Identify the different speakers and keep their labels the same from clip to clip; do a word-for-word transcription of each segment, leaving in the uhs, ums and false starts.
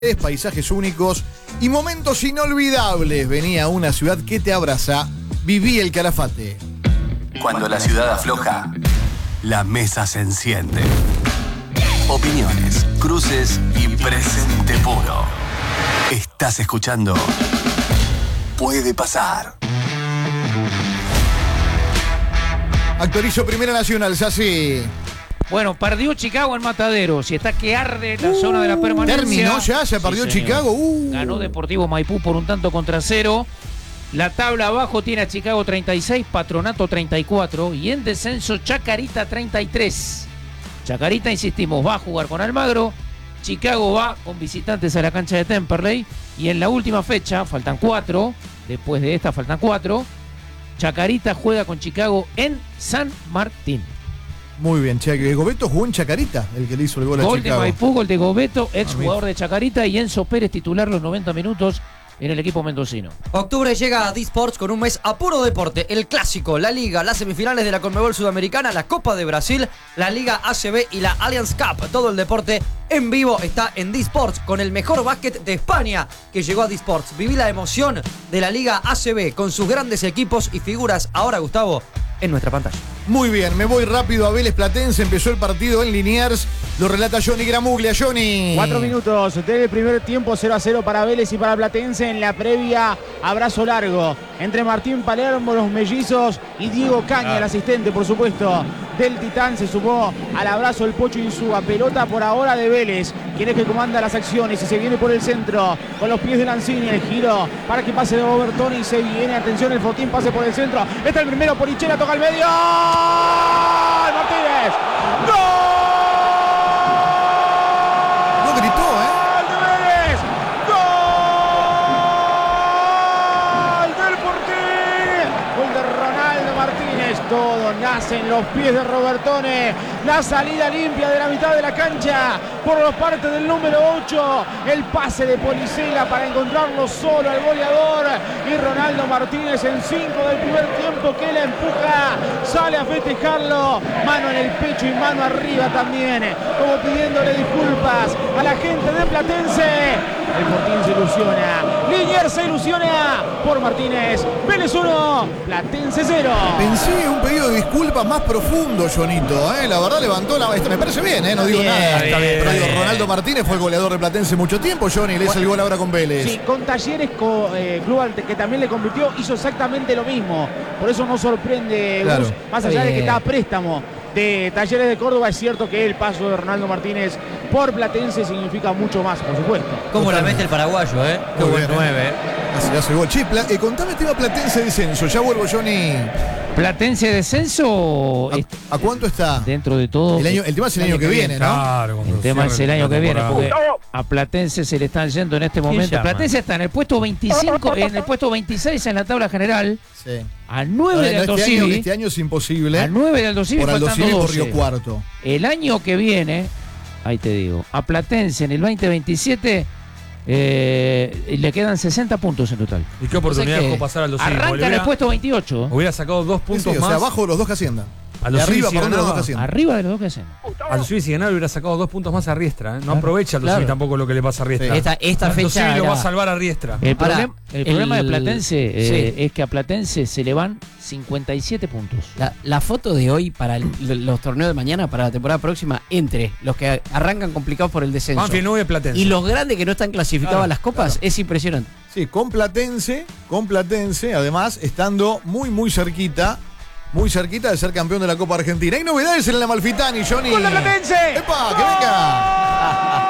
Speaker 1: Paisajes únicos y momentos inolvidables. Venía a una ciudad que te abraza. Viví el Calafate.
Speaker 2: Cuando la ciudad afloja, la mesa se enciende. Opiniones, cruces y presente puro. Estás escuchando Puede Pasar.
Speaker 1: Actualizo Primera Nacional, Sassi.
Speaker 3: Bueno, perdió Chicago en Mataderos y está que arde la uh, zona de la permanencia.
Speaker 1: Terminó ya, se perdió sí, Chicago. Uh.
Speaker 3: Ganó Deportivo Maipú por un tanto contra cero. La tabla abajo tiene a Chicago treinta y seis, Patronato treinta y cuatro y en descenso Chacarita treinta y tres. Chacarita, insistimos, va a jugar con Almagro. Chicago va con visitantes a la cancha de Temperley. Y en la última fecha, faltan cuatro. Después de esta faltan cuatro. Chacarita juega con Chicago en San Martín.
Speaker 1: Muy bien, Che. Gobeto jugó en Chacarita, el que le hizo el gol,
Speaker 3: gol
Speaker 1: a Chicago.
Speaker 3: Gol de Maipú, gol de Gobeto, ex jugador de Chacarita, y Enzo Pérez titular los noventa minutos en el equipo mendocino.
Speaker 4: Octubre llega a D-Sports con un mes a puro deporte. El Clásico, la Liga, las semifinales de la Conmebol Sudamericana, la Copa de Brasil, la Liga A C B y la Allianz Cup. Todo el deporte en vivo está en D-Sports con el mejor básquet de España que llegó a D-Sports. Viví la emoción de la Liga A C B con sus grandes equipos y figuras. Ahora, Gustavo, en nuestra pantalla.
Speaker 1: Muy bien, me voy rápido a Vélez Platense. Empezó el partido en Liniers. Lo relata Johnny Gramuglia. Johnny.
Speaker 5: Cuatro minutos del primer tiempo, cero a cero para Vélez y para Platense. En la previa, abrazo largo entre Martín Palermo, los mellizos, y Diego Caña, ah. el asistente, por supuesto, del Titán. Se sumó al abrazo el Pocho Insúa. Pelota por ahora de Vélez, quien es que comanda las acciones y se viene por el centro con los pies de Lanzini. El giro para que pase de Obertoni y se viene. Atención, el Fotín, pase por el centro. Está el primero por Ichera, toca el medio. Martínez. ¡Gol!
Speaker 1: No gritó, ¿eh?
Speaker 5: ¡Gol de Vélez! ¡Gol del Fortín! Gol de Ronaldo Martínez. Todo nace en los pies de Robertone. La salida limpia de la mitad de la cancha por los partes del número ocho. El pase de Policela para encontrarlo solo al goleador. Y Ronaldo Martínez en cinco del primer tiempo que la empuja. Sale a festejarlo. Mano en el pecho y mano arriba también. Como pidiéndole disculpas a la gente de Platense. El Fortín se ilusiona. Liniers se ilusiona por Martínez. Vélez uno, Platense cero.
Speaker 1: Pensé un pedido de disculpas más profundo, Jonito. ¿eh? La verdad levantó la... Esto me parece bien, ¿eh? no digo
Speaker 5: bien,
Speaker 1: nada.
Speaker 5: Está bien.
Speaker 1: Pero digo, Ronaldo Martínez fue el goleador de Platense mucho tiempo, Johnny. Le hizo el gol ahora con Vélez.
Speaker 5: Sí, con Talleres, con, eh, club que también le convirtió, hizo exactamente lo mismo. Por eso no sorprende,
Speaker 1: claro.
Speaker 5: Gus, más allá de que está a préstamo de Talleres de Córdoba. Es cierto que el paso de Ronaldo Martínez por Platense significa mucho más, por supuesto.
Speaker 4: Cómo la mete el paraguayo, ¿eh? Qué buen nueve, ¿eh?
Speaker 1: Así hace el gol. Che, eh, contame el tema Platense descenso. Ya vuelvo, Johnny.
Speaker 3: Platense descenso.
Speaker 1: ¿A, ¿A cuánto está?
Speaker 3: Dentro de todo.
Speaker 1: El, año, el tema es el año que viene, ¿no?
Speaker 3: Claro, el tema es el año que viene, porque a Platense se le están yendo en este momento. Platense está en el puesto veinticinco, en el puesto veintiséis en la tabla general. Sí. A nueve de Aldo
Speaker 1: este
Speaker 3: Civi.
Speaker 1: Año, este año es imposible.
Speaker 3: A nueve de Aldo Civi.
Speaker 1: Por Aldo Civi corrió cuarto.
Speaker 3: El año que viene, ahí te digo, a Platense en el veinte veintisiete eh, le quedan sesenta puntos en total.
Speaker 6: ¿Y qué oportunidad dejó pasar Aldo Civi?
Speaker 3: Arranca en el puesto veintiocho.
Speaker 6: Hubiera sacado dos puntos sí, sí,
Speaker 1: más.
Speaker 6: O sea,
Speaker 1: abajo de los dos que asciendan.
Speaker 6: De arriba,
Speaker 1: si
Speaker 6: por
Speaker 1: los dos que asciendan.
Speaker 3: Arriba de los dos que asciendan.
Speaker 6: Aldo Civi, si ganara, hubiera sacado dos puntos más a Riestra. ¿eh? No claro, aprovecha Aldo Civi claro. tampoco lo que le pasa a Riestra.
Speaker 4: Sí. Esta, esta
Speaker 6: Aldo
Speaker 4: fecha
Speaker 6: Civi
Speaker 4: era...
Speaker 6: lo va a salvar a Riestra.
Speaker 3: El,
Speaker 4: Ahora,
Speaker 3: problem, el, el problema de Platense eh, sí. es que a Platense se le van cincuenta y siete puntos.
Speaker 4: La, la foto de hoy para el, los torneos de mañana, para la temporada próxima, entre los que arrancan complicados por el descenso
Speaker 6: Banfield, no Platense.
Speaker 4: y los grandes que no están clasificados claro, a las copas, claro. es impresionante.
Speaker 1: Sí, con Platense, con Platense, además, estando muy, muy cerquita. Muy cerquita de ser campeón de la Copa Argentina. Hay novedades en el Amalfitani, Johnny.
Speaker 5: ¡Gol de Platense!
Speaker 1: ¡Epa! ¡Que venga!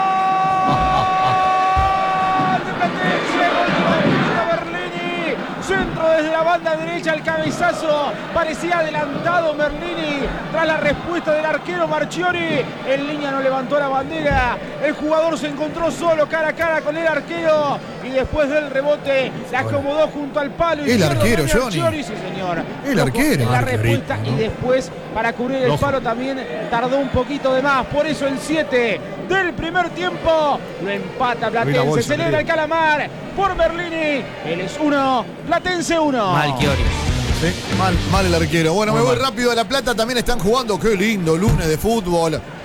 Speaker 5: Centro desde la banda derecha, el cabezazo. Parecía adelantado Merlini tras la respuesta del arquero Marchiori. En línea no levantó la bandera. El jugador se encontró solo cara a cara con el arquero. Y después del rebote se acomodó junto al palo.
Speaker 1: El arquero, Johnny.
Speaker 5: Marchiori, sí, señor.
Speaker 1: El arquero.
Speaker 5: La respuesta y después para cubrir el palo también tardó un poquito de más. Por eso el siete del primer tiempo lo empata Platense. Celebra el Calamar por Merlini. Él es uno, Platense uno.
Speaker 4: Mal Chiori.
Speaker 1: Sí, mal, mal el arquero. Bueno, muy me voy mal. rápido a La Plata. También están jugando. Qué lindo lunes de fútbol.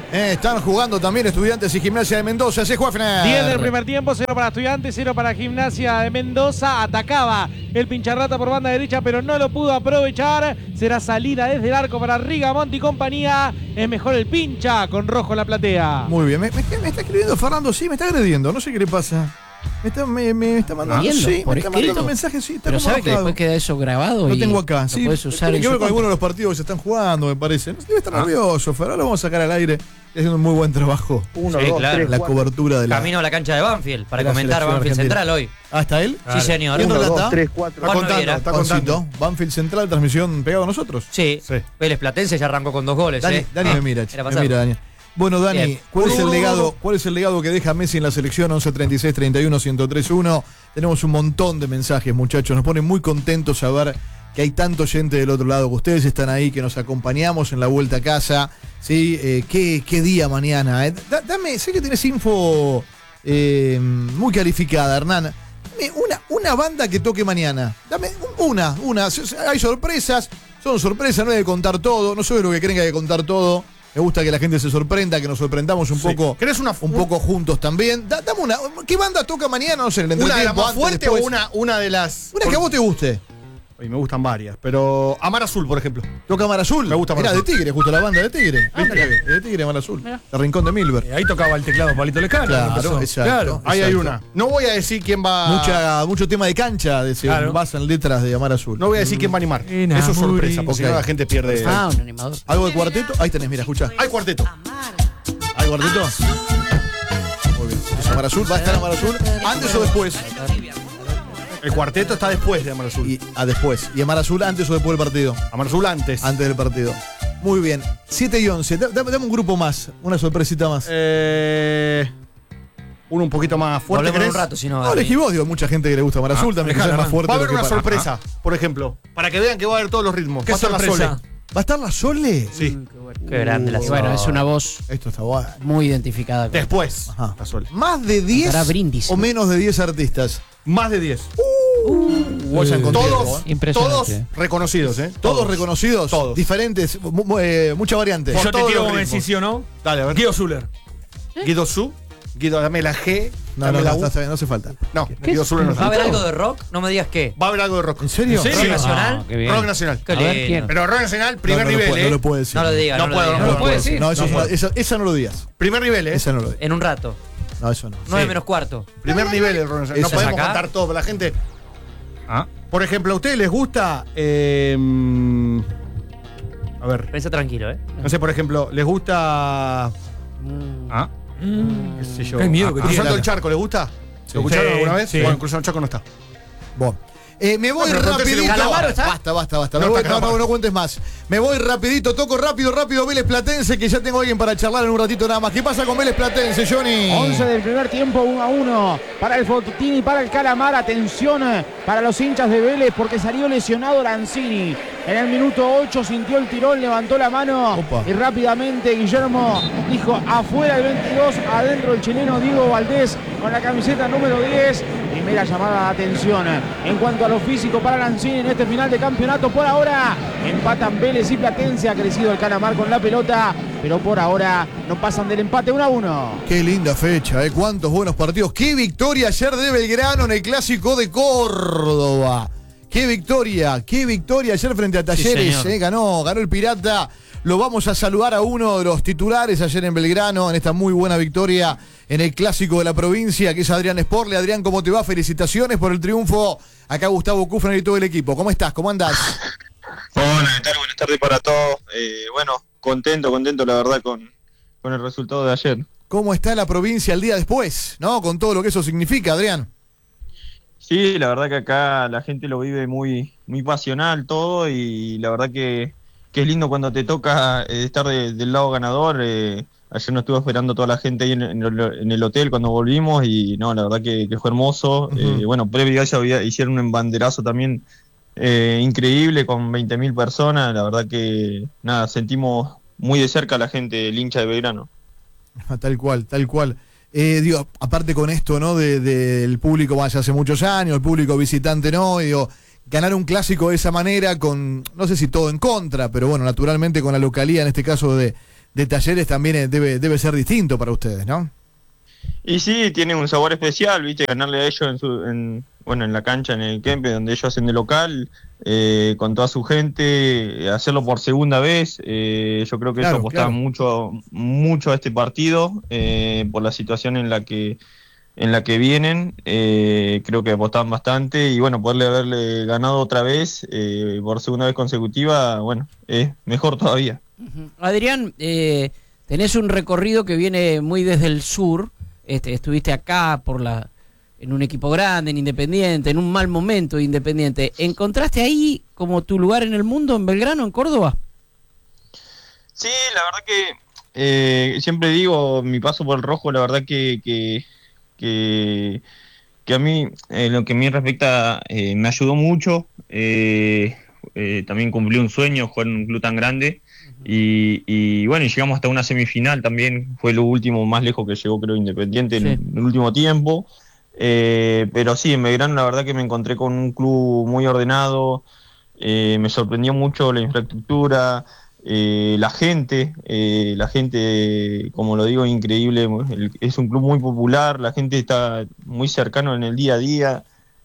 Speaker 1: Eh, están jugando también Estudiantes y Gimnasia de Mendoza. Se juega
Speaker 5: diez del primer tiempo, cero para Estudiantes, cero para Gimnasia de Mendoza. Atacaba el pincharrata por banda derecha, pero no lo pudo aprovechar. Será salida desde el arco para Rigamonti y compañía. Es mejor el pincha con rojo en la platea.
Speaker 1: Muy bien. Me, me, me está escribiendo Fernando, sí, me está agrediendo. No sé qué le pasa. Me está, me, me está mandando,
Speaker 3: Viendo,
Speaker 1: sí,
Speaker 3: por
Speaker 1: me está
Speaker 3: escrito.
Speaker 1: mandando mensajes, sí. Está
Speaker 3: Pero
Speaker 1: como
Speaker 3: sabe que
Speaker 1: enojado.
Speaker 3: después queda eso grabado.
Speaker 1: Lo
Speaker 3: y
Speaker 1: tengo acá,
Speaker 3: lo
Speaker 1: sí.
Speaker 3: puedes usar
Speaker 1: Tiene
Speaker 3: en
Speaker 1: que
Speaker 3: su
Speaker 1: ver con
Speaker 3: contra.
Speaker 1: algunos de los partidos que se están jugando, me parece. Debe estar nervioso, Fer. Ahora lo vamos a sacar al aire. Está haciendo un muy buen trabajo.
Speaker 4: Uno, sí, dos, claro.
Speaker 1: La cobertura de la.
Speaker 4: Camino a la cancha de Banfield para
Speaker 1: de la
Speaker 4: comentar
Speaker 1: selección
Speaker 4: Banfield
Speaker 1: argentina.
Speaker 4: Central hoy.
Speaker 1: ¿Ah, está él?
Speaker 4: Sí, señor.
Speaker 1: ¿Quién
Speaker 4: Uno,
Speaker 1: relata?
Speaker 4: dos, tres, cuatro.
Speaker 1: Está
Speaker 4: Juan
Speaker 1: contando,
Speaker 4: Noguera.
Speaker 1: está contando. Banfield Central, transmisión pegado a nosotros.
Speaker 4: Sí.
Speaker 1: Sí.
Speaker 4: Vélez Platense ya arrancó con dos goles.
Speaker 1: Dani,
Speaker 4: eh.
Speaker 1: Dani
Speaker 4: Ah,
Speaker 1: me mira,
Speaker 4: era
Speaker 1: me
Speaker 4: pasar.
Speaker 1: mira, Dani. Bueno, Dani,
Speaker 4: Bien.
Speaker 1: ¿cuál es el
Speaker 4: Uh,
Speaker 1: legado? ¿Cuál es el legado que deja Messi en la selección? once treinta y seis treinta y uno ciento tres uno. Tenemos un montón de mensajes, muchachos. Nos pone muy contentos saber que hay tanto gente del otro lado, que ustedes están ahí, que nos acompañamos en la vuelta a casa. ¿Sí? Eh, ¿qué, qué día mañana? Eh? Da- dame, sé que tienes info eh, muy calificada, Hernán. Dame una, una banda que toque mañana. Dame un- una, una. Hay sorpresas, son sorpresas, no hay que contar todo. No soy de lo que creen que hay que contar todo. Me gusta que la gente se sorprenda, que nos sorprendamos un
Speaker 7: Sí.
Speaker 1: poco.
Speaker 7: ¿Querés una-
Speaker 1: un poco juntos también? Da- dame una. ¿Qué banda toca mañana? No sé, en el
Speaker 7: ¿Una de las
Speaker 1: entretiempo,
Speaker 7: más
Speaker 1: antes,
Speaker 7: fuertes o
Speaker 1: después.
Speaker 7: una, una de las...?
Speaker 1: Una que a vos te guste.
Speaker 7: Ay, me gustan varias, pero Amar Azul, por ejemplo.
Speaker 1: Toca Mar Azul.
Speaker 7: Me gusta Mar
Speaker 1: Era de
Speaker 7: Azul.
Speaker 1: Tigre, justo la banda de Tigre.
Speaker 7: Ah,
Speaker 1: ¿Viste? De Tigre, Mar Azul. De Rincón de Milver.
Speaker 6: Eh, ahí tocaba el teclado Palito Lescano.
Speaker 1: Claro,
Speaker 6: empezó.
Speaker 1: exacto.
Speaker 6: Claro.
Speaker 7: Ahí hay
Speaker 1: Exacto.
Speaker 7: una. No voy a decir quién va...
Speaker 1: Mucha, mucho tema de cancha de se
Speaker 6: Claro.
Speaker 1: basan letras de Amar Azul.
Speaker 7: No voy a decir quién va a animar.
Speaker 6: Enamoré.
Speaker 7: Eso es sorpresa, porque
Speaker 1: Ok.
Speaker 7: si no la gente pierde...
Speaker 3: Ah, un animador.
Speaker 1: ¿Algo de cuarteto? Ahí tenés, mira, escuchá.
Speaker 7: Hay cuarteto.
Speaker 1: ¿Hay cuarteto? Muy bien. ¿Es Amar Azul? ¿Va a estar Amar Azul? ¿Antes o después?
Speaker 7: El cuarteto está después de Amar Azul.
Speaker 1: Y, ah, después. ¿Y Amar Azul antes o después del partido?
Speaker 7: Amar Azul antes.
Speaker 1: Antes del partido. Muy bien. siete y once. Da- Dame, dame un grupo más. Una sorpresita más.
Speaker 7: Eh, uno un poquito más fuerte,
Speaker 4: Volvemos en
Speaker 7: ¿crees?
Speaker 4: un rato, si no.
Speaker 1: No,
Speaker 4: Dani.
Speaker 1: elegí vos, digo, mucha gente que le gusta Amar Azul también,
Speaker 6: dejala,
Speaker 1: quizás es más
Speaker 6: Hernán.
Speaker 1: fuerte.
Speaker 7: Va a
Speaker 1: de
Speaker 7: haber
Speaker 1: lo
Speaker 7: una
Speaker 1: que para-
Speaker 7: sorpresa, por ejemplo. Para que vean que va a haber todos los ritmos.
Speaker 6: ¿Qué
Speaker 7: Va a estar la
Speaker 6: sorpresa?
Speaker 7: Sole.
Speaker 1: ¿Va a estar la Sole?
Speaker 7: Sí.
Speaker 4: Qué grande la
Speaker 3: Y bueno, es una voz
Speaker 1: Esto está guay.
Speaker 3: muy identificada. con-
Speaker 7: Después.
Speaker 1: Ajá.
Speaker 7: La Sole.
Speaker 1: ¿Más de diez
Speaker 3: Estará Brindis,
Speaker 1: o
Speaker 3: ¿no?
Speaker 1: menos de diez artistas?
Speaker 7: Más de diez.
Speaker 1: Vayan con tiempo,
Speaker 7: Todos,
Speaker 1: ¿eh?
Speaker 3: Impresionante.
Speaker 7: todos reconocidos, ¿eh?
Speaker 1: Todos reconocidos,
Speaker 7: Todos.
Speaker 1: diferentes, mu- mu- eh, mucha variante.
Speaker 7: Por
Speaker 6: Yo te
Speaker 7: todos
Speaker 6: tiro
Speaker 7: los
Speaker 6: un
Speaker 7: ritmos.
Speaker 6: decís sí o no.
Speaker 7: Dale, a ver.
Speaker 6: Guido Zuller.
Speaker 7: Guido Su. Guido, dame la G.
Speaker 1: No,
Speaker 7: dame
Speaker 1: no,
Speaker 7: la
Speaker 1: no,
Speaker 7: U.
Speaker 1: está bien, no hace falta.
Speaker 7: No, Guido Su no
Speaker 4: ¿Va a
Speaker 7: está.
Speaker 4: haber algo de rock? No me digas qué.
Speaker 7: Va a haber algo de rock.
Speaker 1: ¿En serio?
Speaker 6: ¿En
Speaker 4: ¿Rock
Speaker 6: serio?
Speaker 4: nacional?
Speaker 3: Ah, qué bien.
Speaker 7: Rock nacional.
Speaker 4: Qué
Speaker 3: A ver,
Speaker 4: lindo.
Speaker 3: ¿quién?
Speaker 7: Pero rock nacional, primer
Speaker 1: no, no
Speaker 7: nivel,
Speaker 1: lo puede,
Speaker 7: ¿eh?
Speaker 1: no lo puede decir.
Speaker 4: No lo digas.
Speaker 7: No
Speaker 4: No,
Speaker 7: puedo,
Speaker 4: lo
Speaker 7: no
Speaker 4: digas.
Speaker 7: puedo.
Speaker 3: puede decir.
Speaker 1: No, eso
Speaker 7: No
Speaker 1: es una-
Speaker 7: puedo.
Speaker 1: esa, esa no lo digas.
Speaker 7: Primer nivel, ¿eh?
Speaker 1: Esa no lo digas.
Speaker 4: En un rato.
Speaker 1: No, eso no.
Speaker 4: nueve
Speaker 7: Sí.
Speaker 4: menos cuarto.
Speaker 7: Primer nivel el rock nacional. No
Speaker 1: Esa
Speaker 7: podemos
Speaker 4: acá.
Speaker 7: contar todo, pero la gente.
Speaker 6: Ah.
Speaker 7: Por ejemplo, ¿a ustedes les gusta? eh, mm, a ver,
Speaker 4: Pensa tranquilo, ¿eh?
Speaker 7: no sé, por ejemplo, ¿les gusta?
Speaker 6: Ah.
Speaker 7: ¿Qué sé yo?
Speaker 6: Qué miedo que
Speaker 7: Cruzando
Speaker 1: tiene.
Speaker 7: el charco, ¿les gusta? ¿Lo escucharon
Speaker 6: Sí,
Speaker 7: alguna vez?
Speaker 6: sí.
Speaker 7: Bueno, Cruzando el charco no está.
Speaker 1: Bueno. Eh, me voy
Speaker 7: No, pero pregunté si le
Speaker 1: rapidito.
Speaker 7: gustaba.
Speaker 4: ¿Calamaro está?
Speaker 1: Basta, basta, basta.
Speaker 7: No
Speaker 1: Me voy-
Speaker 7: está
Speaker 1: no, no,
Speaker 7: Calamaro.
Speaker 1: no cuentes más. Me voy rapidito, toco rápido, rápido Vélez Platense, que ya tengo a alguien para charlar en un ratito nada más. ¿Qué pasa con Vélez Platense, Johnny?
Speaker 5: once del primer tiempo, uno a uno para el Fotutini y para el Calamar. Atención eh, para los hinchas de Vélez porque salió lesionado Lanzini. En el minuto ocho sintió el tirón, levantó la mano
Speaker 1: Opa.
Speaker 5: y rápidamente Guillermo dijo afuera el veintidós, adentro el chileno Diego Valdés con la camiseta número diez. Primera llamada de atención en cuanto a lo físico para Lanzini en este final de campeonato. Por ahora empatan Vélez y Platense. Ha crecido el Calamar con la pelota, pero por ahora no pasan del empate uno a uno.
Speaker 1: Qué linda fecha, ¿eh? Cuántos buenos partidos. Qué victoria ayer de Belgrano en el Clásico de Córdoba. Qué victoria, qué victoria ayer frente a Talleres.
Speaker 4: señor.
Speaker 1: ¿eh? Ganó, ganó el Pirata. Lo vamos a saludar a uno de los titulares ayer en Belgrano, en esta muy buena victoria en el Clásico de la provincia, que es Adrián Sporle. Adrián, ¿cómo te va? Felicitaciones por el triunfo. Acá Gustavo Kufner y todo el equipo. ¿Cómo estás? ¿Cómo andás?
Speaker 8: Hola, ¿qué tal? Buenas tardes para todos. Eh, bueno, contento, contento la verdad con, con el resultado de ayer.
Speaker 1: ¿Cómo está la provincia el día después? ¿No? Con todo lo que eso significa, Adrián.
Speaker 8: Sí, la verdad que acá la gente lo vive muy muy pasional todo y la verdad que, que es lindo cuando te toca eh, estar de- del lado ganador. Eh, ayer nos estuvo esperando toda la gente ahí en, en el, en el hotel cuando volvimos y no, la verdad que, que fue hermoso.
Speaker 1: Ujú.
Speaker 8: Eh, bueno, previo a eso había- hicieron un banderazo también eh, increíble con veinte mil personas. La verdad que nada, sentimos muy de cerca a la gente, el hincha de Belgrano.
Speaker 1: Tal cual, tal cual. Eh, digo, aparte con esto, ¿no? De, del público más hace muchos años, el público visitante no, y digo, ganar un clásico de esa manera con, no sé si todo en contra, pero bueno, naturalmente con la localía, en este caso de, de Talleres también debe, debe ser distinto para ustedes, ¿no?
Speaker 8: Y sí, tiene un sabor especial, viste, ganarle a ellos en su, en, bueno, en la cancha, en el Kempe, donde ellos hacen de local, eh, con toda su gente, hacerlo por segunda vez, eh, yo creo que
Speaker 1: Claro,
Speaker 8: eso apostaba
Speaker 1: claro.
Speaker 8: mucho, mucho a este partido, eh, por la situación en la que, en la que vienen, eh, creo que apostaban bastante, y bueno, poderle haberle ganado otra vez, eh, por segunda vez consecutiva, bueno, es mejor todavía.
Speaker 3: Ujú. Adrián, eh, tenés un recorrido que viene muy desde el sur. Este, estuviste acá por la, en un equipo grande, en Independiente, en un mal momento de Independiente. ¿Encontraste ahí como tu lugar en el mundo, en Belgrano, en Córdoba?
Speaker 8: Sí, la verdad que eh, siempre digo, mi paso por el rojo, la verdad que que, que, que a mí, en lo que a mí respecta, eh, me ayudó mucho. Eh, eh, también cumplí un sueño, jugar en un club tan grande. Y, y bueno, y llegamos hasta una semifinal también, fue lo último más lejos que llegó creo Independiente
Speaker 3: Sí.
Speaker 8: en, en el último tiempo, eh, pero sí, en Belgrano la verdad que me encontré con un club muy ordenado, eh, me sorprendió mucho la infraestructura, eh, la gente, eh, la gente, como lo digo, increíble, el- es un club muy popular, la gente está muy cercano en el día a día.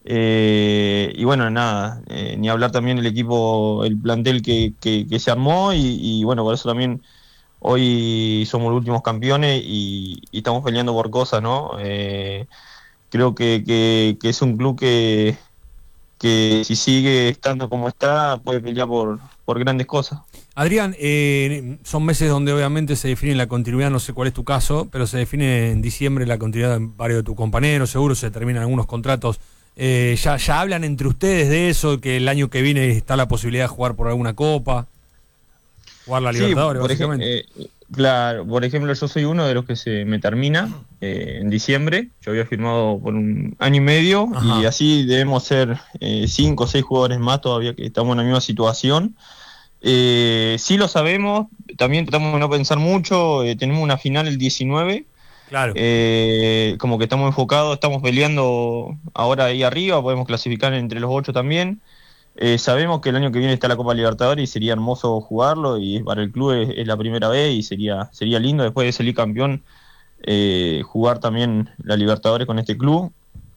Speaker 8: Eh, y bueno, nada, eh, ni hablar también el equipo, el plantel que, que, que se armó y, y bueno, por eso también hoy somos los últimos campeones y, y estamos peleando por cosas, ¿no? Eh, creo que, que, que es un club que, que si sigue estando como está puede pelear por, por grandes cosas.
Speaker 6: Adrián, eh, son meses donde obviamente se define la continuidad, no sé cuál es tu caso, pero se define en diciembre la continuidad de varios de tus compañeros, seguro se terminan algunos contratos. Eh, ya, ya hablan entre ustedes de eso, que el año que viene está la posibilidad de jugar por alguna copa, jugar la
Speaker 8: Sí,
Speaker 6: Libertadores,
Speaker 8: por
Speaker 6: básicamente.
Speaker 8: ejemplo, eh, claro, por ejemplo, yo soy uno de los que se me termina eh, en diciembre. Yo había firmado por un año y medio.
Speaker 6: Ajá.
Speaker 8: Y así debemos ser eh, cinco o seis jugadores más todavía que estamos en la misma situación. Eh, sí lo sabemos, también tratamos de no pensar mucho. Eh, tenemos una final el diecinueve.
Speaker 6: Claro.
Speaker 8: Eh, como que estamos enfocados, estamos peleando ahora ahí arriba, podemos clasificar entre los ocho también. Eh, sabemos que el año que viene está la Copa Libertadores y sería hermoso jugarlo, y para el club es, es la primera vez y sería sería lindo después de salir campeón, eh, jugar también la Libertadores con este club.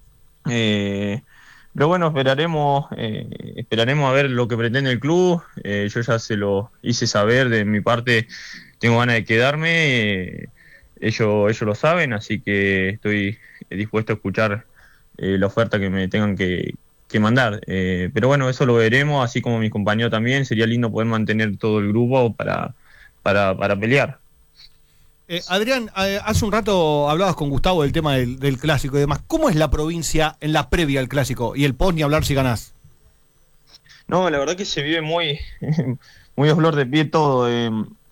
Speaker 8: Eh, pero bueno, esperaremos eh, esperaremos a ver lo que pretende el club. Eh, yo ya se lo hice saber de mi parte, tengo ganas de quedarme. eh, ellos, ellos lo saben, así que estoy dispuesto a escuchar eh, la oferta que me tengan que, que mandar. Eh, pero bueno, eso lo veremos, así como mis compañeros también. Sería lindo poder mantener todo el grupo para, para, para pelear.
Speaker 7: Eh, Adrián, eh, hace un rato hablabas con Gustavo del tema del, del clásico y demás. ¿Cómo es la provincia en la previa al clásico? Y el post ni hablar si ganás.
Speaker 8: No, la verdad que se vive muy, muy a flor de pie todo. Eh,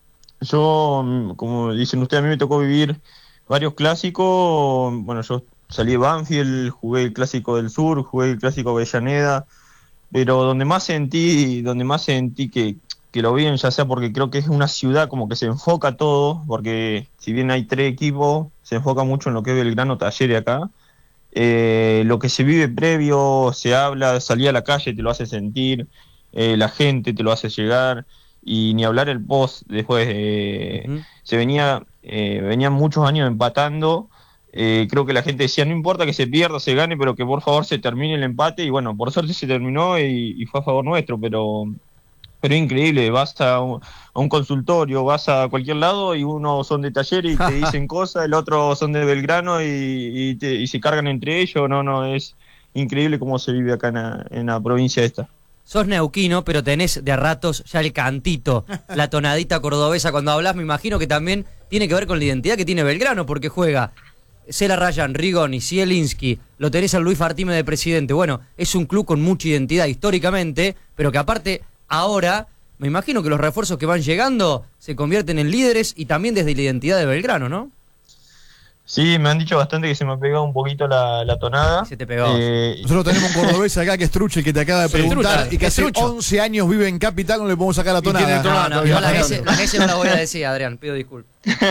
Speaker 8: yo, como dicen ustedes, a mí me tocó vivir varios clásicos. Bueno, yo salí de Banfield, jugué el clásico del sur, jugué el clásico Avellaneda, pero donde más sentí, donde más sentí que, que lo viven, ya sea porque creo que es una ciudad como que se enfoca todo, porque si bien hay tres equipos, se enfoca mucho en lo que es Belgrano, Talleres acá. Eh, lo que se vive previo, se habla, salir a la calle te lo hace sentir, eh, la gente te lo hace llegar, y ni hablar el post después. Eh,
Speaker 4: Ujú.
Speaker 8: se venía, eh, venían muchos años empatando. Eh, creo que la gente decía, no importa que se pierda, se gane, pero que por favor se termine el empate, y bueno, por suerte se terminó y, y fue a favor nuestro, pero pero es increíble. Vas a un, a un consultorio, vas a cualquier lado y uno son de Talleres y te dicen cosas, el otro son de Belgrano y, y, te- y se cargan entre ellos. No, no, es increíble cómo se vive acá en la, en la provincia esta.
Speaker 4: Sos neuquino, pero tenés de a ratos ya el cantito, la tonadita cordobesa cuando hablas. Me imagino que también tiene que ver con la identidad que tiene Belgrano, porque juega Cela Ryan, Rigoni, Zielinski, lo tenés al Luis Fartime de presidente. Bueno, es un club con mucha identidad históricamente, pero que aparte ahora, me imagino que los refuerzos que van llegando se convierten en líderes, y también desde la identidad de Belgrano, ¿no?
Speaker 8: Sí, me han dicho bastante que se me ha pegado un poquito la, la tonada.
Speaker 4: Se te pegó.
Speaker 8: Eh,
Speaker 1: Nosotros tenemos un cordobés acá que es Truche, el que te acaba de
Speaker 6: Sí,
Speaker 1: preguntar,
Speaker 4: Trucha,
Speaker 1: y que
Speaker 4: es
Speaker 1: hace
Speaker 4: Trucho.
Speaker 1: once años vive en Capital, no le podemos sacar la
Speaker 7: Y tiene
Speaker 1: tonada.
Speaker 7: tonada.
Speaker 4: No, no,
Speaker 7: todavía
Speaker 4: yo la
Speaker 7: no,
Speaker 4: S, la S no la voy a decir, Adrián, pido disculpas.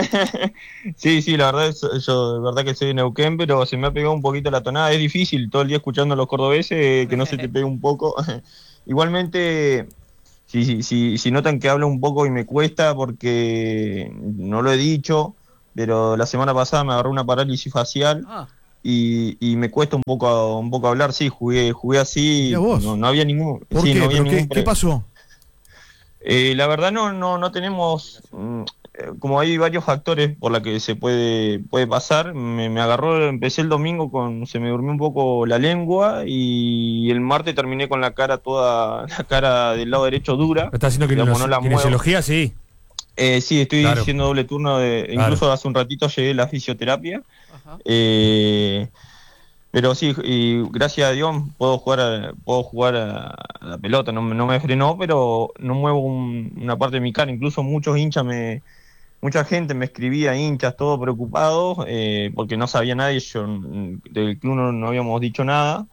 Speaker 8: Sí, sí, la verdad, es- yo de verdad que soy de Neuquén, pero se me ha pegado un poquito la tonada. Es difícil todo el día escuchando a los cordobeses, eh, que no se te pegue un poco. Igualmente, si, si, si, si notan que hablo un poco y me cuesta porque no lo he dicho, pero la semana pasada me agarró una parálisis facial.
Speaker 4: Ah.
Speaker 8: Y, y me cuesta un poco un poco hablar, sí, jugué jugué así, no, no había ningún,
Speaker 1: ¿Por
Speaker 8: sí,
Speaker 1: qué?
Speaker 8: no había
Speaker 1: ¿Pero
Speaker 8: ningún
Speaker 1: qué, ¿Qué pasó?
Speaker 8: Eh, la verdad no no no tenemos, mm, eh, como hay varios factores por la que se puede puede pasar. Me, me agarró, empecé el domingo con, se me durmió un poco la lengua y el martes terminé con la cara toda, la cara del lado derecho dura.
Speaker 6: ¿Estás haciendo
Speaker 8: Digamos, no la muevo.
Speaker 6: kinesiología? Sí.
Speaker 8: Eh, sí, estoy
Speaker 6: Claro.
Speaker 8: haciendo doble turno, de,
Speaker 6: Claro.
Speaker 8: incluso hace un ratito llegué a la fisioterapia. Eh, pero sí, y gracias a Dios puedo jugar a, puedo jugar a, a la pelota, no, me- no me frenó, pero no muevo un- una parte de mi cara. Incluso muchos hinchas me, mucha gente me escribía, hinchas, todos preocupados, eh, porque no sabía nadie, yo mm, del club no, no habíamos dicho nada.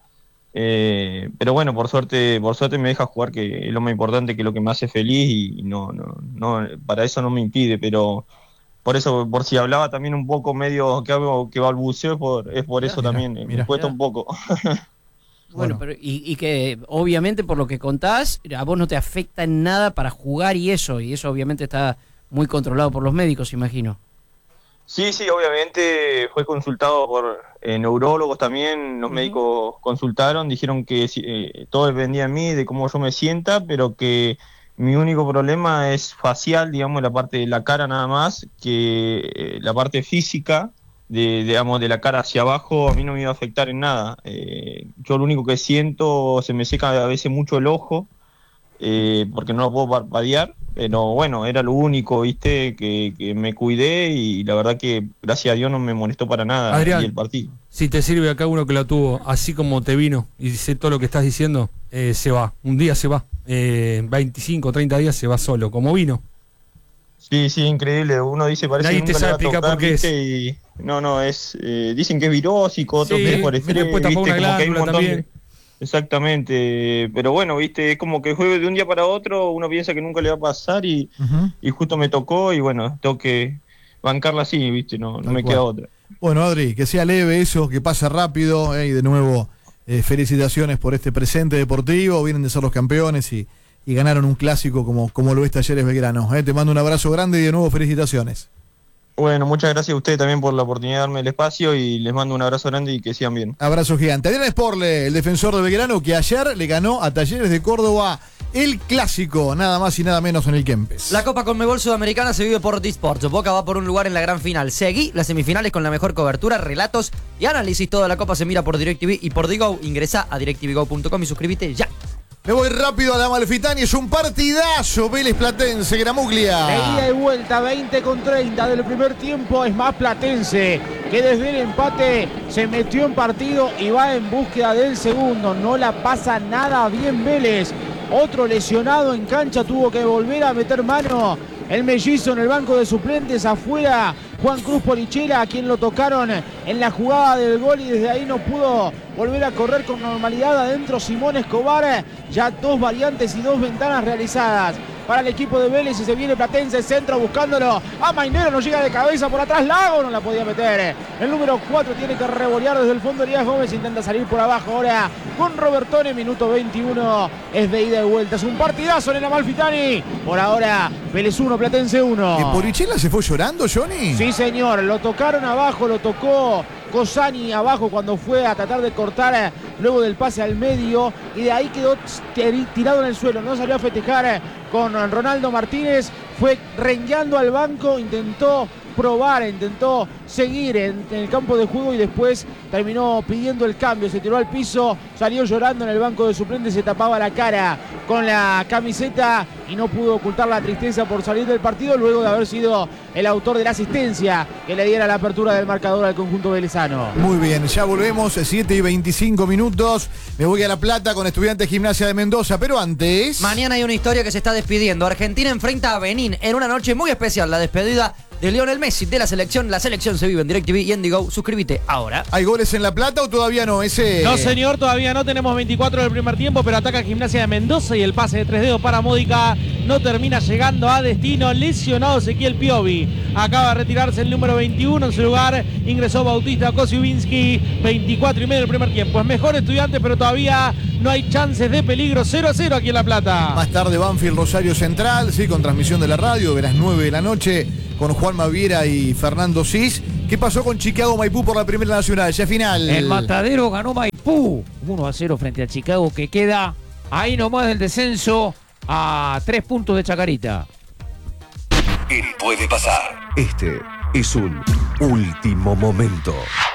Speaker 8: Eh, pero bueno, por suerte, por suerte me deja jugar, que es lo más importante, que es lo que me hace feliz, y, y no, no, no, para eso no me impide, pero por eso, por si hablaba también un poco medio que hago, que balbuceo, es por, es por eso
Speaker 1: Mirá,
Speaker 8: también, eh,
Speaker 1: mirá.
Speaker 8: me cuesta
Speaker 4: Mirá.
Speaker 8: un poco.
Speaker 4: Bueno,
Speaker 1: Bueno.
Speaker 4: pero y, y que obviamente por lo que contás, a vos no te afecta en nada para jugar y eso, y eso obviamente está muy controlado por los médicos, imagino.
Speaker 8: Sí, sí, obviamente fue consultado por eh, neurólogos también, los
Speaker 4: Ujú.
Speaker 8: médicos consultaron, dijeron que si- eh, todo dependía de mí, de cómo yo me sienta, pero que mi único problema es facial, digamos, la parte de la cara nada más, que eh, la parte física, de, digamos, de la cara hacia abajo, a mí no me iba a afectar en nada. Eh, yo lo único que siento, se me seca a veces mucho el ojo, eh, porque no lo puedo parpadear, pero bueno, era lo único, viste, que, que me cuidé, y la verdad que gracias a Dios no me molestó para nada
Speaker 6: Adrián.
Speaker 8: y el partido.
Speaker 6: Si te sirve acá uno que lo tuvo, así como te vino y sé todo lo que estás diciendo, eh, se va. Un día se va. Eh, veinticinco, treinta días se va solo, como vino.
Speaker 8: Sí, sí, increíble. Uno dice, parece
Speaker 6: Nadie
Speaker 8: que
Speaker 6: te
Speaker 8: nunca le
Speaker 6: sabe
Speaker 8: va a
Speaker 6: explicar
Speaker 8: tocar,
Speaker 6: por qué
Speaker 8: ¿viste? Y no, no, es, eh, dicen que es virósico, otros
Speaker 6: Sí,
Speaker 8: que es por estrés,
Speaker 6: después tapó
Speaker 8: ¿viste?
Speaker 6: una
Speaker 8: Como que hay un
Speaker 6: glándula
Speaker 8: montón de-
Speaker 6: también.
Speaker 8: Exactamente, pero bueno, viste, es como que juegue de un día para otro, uno piensa que nunca le va a pasar, y,
Speaker 1: Ujú.
Speaker 8: y justo me tocó, y bueno, tengo que bancarla así, viste, no, no
Speaker 1: Tal
Speaker 8: me
Speaker 1: cual.
Speaker 8: queda otra.
Speaker 1: Bueno, Adri, que sea leve eso, que pasa rápido, eh, y de nuevo, eh, felicitaciones por este presente deportivo, vienen de ser los campeones y, y ganaron un clásico como, como lo es Talleres Belgrano. Eh. Te mando un abrazo grande y de nuevo felicitaciones.
Speaker 8: Bueno, muchas gracias a ustedes también por la oportunidad de darme el espacio, y les mando un abrazo grande y que sigan bien.
Speaker 1: Abrazo gigante. Adrián Sporle, el defensor de Belgrano, que ayer le ganó a Talleres de Córdoba el clásico, nada más y nada menos en el Kempes.
Speaker 4: La Copa Conmebol Sudamericana se vive por Disports. Boca va por un lugar en la gran final. Seguí las semifinales con la mejor cobertura, relatos y análisis. Toda la Copa se mira por DirecTV y por Digo. Ingresa a directv go punto com y suscríbete ya.
Speaker 1: Me voy rápido a la Malfitani, es un partidazo. Vélez Platense, Gramuglia.
Speaker 5: De ida y vuelta, veinte con treinta del primer tiempo. Es más Platense, que desde el empate se metió en partido y va en búsqueda del segundo. No la pasa nada bien Vélez. Otro lesionado en cancha, tuvo que volver a meter mano. El mellizo en el banco de suplentes, afuera Juan Cruz Polichera, a quien lo tocaron en la jugada del gol, y desde ahí no pudo volver a correr con normalidad. Adentro Simón Escobar, ya dos variantes y dos ventanas realizadas para el equipo de Vélez, y se viene Platense, centro buscándolo a Mainero, no llega de cabeza, por atrás Lago, no la podía meter. El número cuatro tiene que revolear desde el fondo. Elías Gómez intenta salir por abajo ahora con Robertone, minuto veintiuno, es de ida y vuelta. Es un partidazo en el Amalfitani. Por ahora, Vélez uno, Platense uno.
Speaker 1: ¿Que Polichela se fue llorando, Johnny?
Speaker 5: Sí, señor, lo tocaron abajo, lo tocó Cosani abajo cuando fue a tratar de cortar eh, luego del pase al medio, y de ahí quedó tiri- tirado en el suelo, no salió a festejar eh, con Ronaldo Martínez, fue rengueando al banco, intentó probar, intentó seguir en, en el campo de juego, y después terminó pidiendo el cambio, se tiró al piso, salió llorando en el banco de suplentes, se tapaba la cara con la camiseta y no pudo ocultar la tristeza por salir del partido, luego de haber sido el autor de la asistencia que le diera la apertura del marcador al conjunto velezano.
Speaker 1: Muy bien, ya volvemos, siete y veinticinco minutos. Me voy a La Plata con Estudiantes Gimnasia de Mendoza, pero antes...
Speaker 4: Mañana hay una historia que se está despidiendo. Argentina enfrenta a Benín en una noche muy especial. La despedida de Lionel Messi de la selección. La selección se vive en DirecTV y en Digo. Suscríbete ahora.
Speaker 1: ¿Hay goles en La Plata o todavía no? Ese...
Speaker 9: No, señor, todavía no. Tenemos veinticuatro del primer tiempo, pero ataca Gimnasia de Mendoza y el pase de tres dedos para Módica.
Speaker 5: no termina llegando a destino. Lesionado Ezequiel Piovi. Acaba de retirarse el número veintiuno. En su lugar ingresó Bautista Kosiubiński. veinticuatro y medio el primer tiempo. Es mejor Estudiantes, pero todavía no hay chances de peligro. cero a cero aquí en La Plata.
Speaker 1: Más tarde Banfield Rosario Central, sí, con transmisión de la radio, de las nueve de la noche, con Juan Maviera y Fernando Cis. ¿Qué pasó con Chicago Maipú por la Primera Nacional? Ya final.
Speaker 3: El Matadero ganó Maipú uno a cero frente a Chicago, que queda ahí nomás del descenso a tres puntos de Chacarita.
Speaker 2: Él puede pasar. Este es un último momento.